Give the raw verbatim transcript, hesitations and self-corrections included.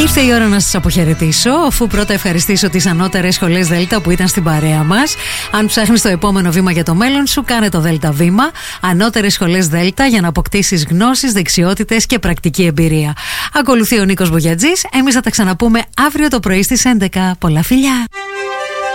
Ήρθε η ώρα να σας αποχαιρετήσω, αφού πρώτα ευχαριστήσω τις ανώτερες σχολές Δέλτα που ήταν στην παρέα μας. Αν ψάχνεις το επόμενο βήμα για το μέλλον σου, κάνε το Δέλτα Βήμα. Ανώτερες σχολές Δέλτα για να αποκτήσεις γνώσεις, δεξιότητες και πρακτική εμπειρία. Ακολουθεί ο Νίκος Μπογιατζής. Εμείς θα τα ξαναπούμε αύριο το πρωί στις έντεκα. Πολλά φιλιά!